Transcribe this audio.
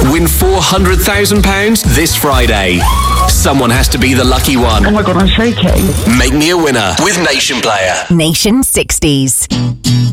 Win £400,000 this Friday. Someone has to be the lucky one. Oh my God, I'm shaking. Make me a winner with Nation Player. Nation 60s.